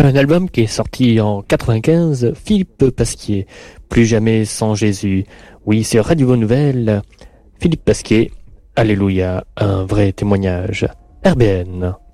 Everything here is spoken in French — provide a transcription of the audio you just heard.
Un album qui est sorti en 95, Philippe Pasquier, Plus jamais sans Jésus. Oui, c'est Radio Bonne Nouvelle. Philippe Pasquier, Alléluia, un vrai témoignage. RBN.